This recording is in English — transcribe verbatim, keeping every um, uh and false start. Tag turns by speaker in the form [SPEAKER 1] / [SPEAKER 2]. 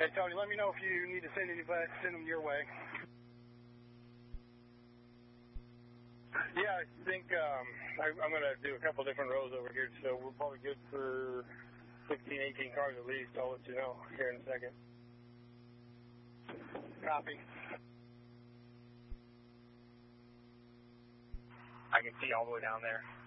[SPEAKER 1] Hey, Tony, let me know if you need to send anybody, send them your way. Yeah, I think um, I, I'm going to do a couple different rows over here, so we're probably good for fifteen, eighteen cars at least. I'll let you know here in a second. Copy.
[SPEAKER 2] I can see all the way down there.